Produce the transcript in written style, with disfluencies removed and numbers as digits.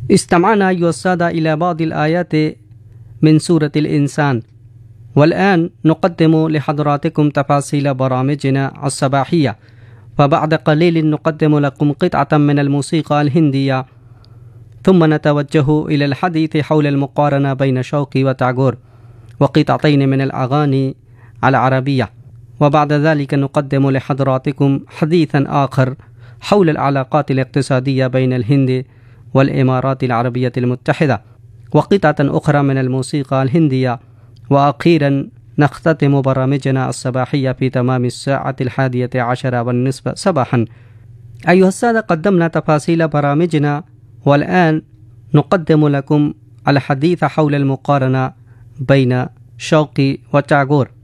استمعنا أيها السادة إلى بعض الآيات من سورة الإنسان، والآن نقدم لحضراتكم تفاصيل برامجنا الصباحية، وبعد قليل نقدم لكم قطعة من الموسيقى الهندية، ثم نتوجه إلى الحديث حول المقارنة بين شوقي وتاغور وقطعتين من الأغاني العربية، وبعد ذلك نقدم لحضراتكم حديثا آخر حول العلاقات الاقتصادية بين الهند والإمارات العربية المتحدة، وقطعة أخرى من الموسيقى الهندية، وأخيرا نختتم برامجنا الصباحية في تمام الساعة 11:30 صباحا. أيها السادة، قدمنا تفاصيل برامجنا، والآن نقدم لكم الحديث حول المقارنة بين شوقي وتاغور.